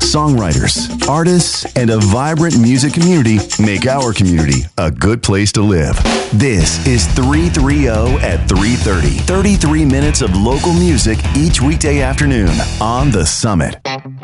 songwriters, artists, and a vibrant music community make our community a good place to live. This is 330 at 3:30. 33 minutes of local music each weekday afternoon on The Summit.